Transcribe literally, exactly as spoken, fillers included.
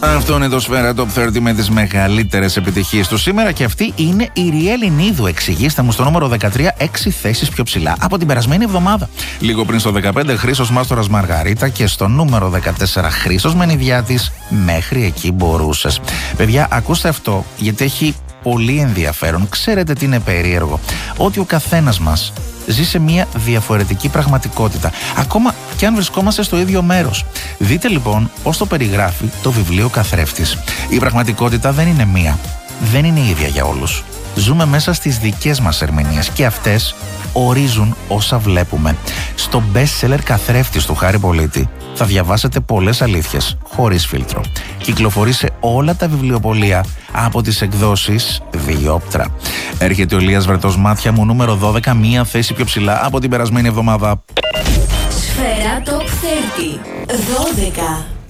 Αυτό είναι το Σφαίρα Top τριάντα με τις μεγαλύτερες επιτυχίες του σήμερα και αυτή είναι η Ριέλ Ινίδου. Εξηγήστε μου στο νούμερο δεκατρία, έξι θέσεις πιο ψηλά από την περασμένη εβδομάδα. Λίγο πριν στο δεκαπέντε, Χρήστος Μάστορας Μαργαρίτα και στο νούμερο δεκατέσσερα, Χρήστος Μενιδιάτης, Μέχρι εκεί μπορούσες. Παιδιά, ακούστε αυτό γιατί έχει πολύ ενδιαφέρον. Ξέρετε τι είναι περίεργο? Ότι ο καθένας μας ζει σε μια διαφορετική πραγματικότητα, ακόμα και αν βρισκόμαστε στο ίδιο μέρος. Δείτε λοιπόν πώς το περιγράφει το βιβλίο Καθρέφτης. Η πραγματικότητα δεν είναι μία, δεν είναι ίδια για όλους. Ζούμε μέσα στις δικές μας ερμηνείες και αυτές ορίζουν όσα βλέπουμε. Στο best seller Καθρέφτης του Χάρη Πολίτη θα διαβάσετε πολλές αλήθειες χωρίς φίλτρο. Κυκλοφορεί σε όλα τα βιβλιοπωλεία από τις εκδόσεις Διόπτρα. Έρχεται ο Λίας Βρετός, Μάτια μου, νούμερο δώδεκα, μία θέση πιο ψηλά από την περασμένη εβδομάδα. Σφαίρα Top τριάντα, δώδεκα.